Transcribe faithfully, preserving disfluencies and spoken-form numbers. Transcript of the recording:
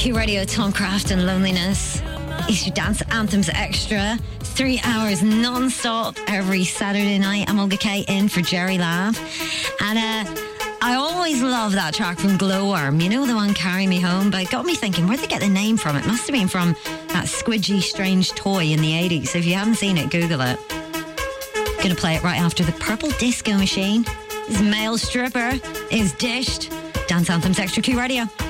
Q Radio, Tom Craft and Loneliness. It's your Dance Anthems Extra. Three hours non-stop every Saturday night. I'm Olga Kate in for Jerry Lav. And uh, I always love that track from Glowworm. You know, the one Carry Me Home? But it got me thinking, where'd they get the name from? It must have been from that squidgy, strange toy in the eighties. So if you haven't seen it, Google it. Gonna play it right after the Purple Disco Machine. This male stripper is dished. Dance Anthems Extra Q Radio.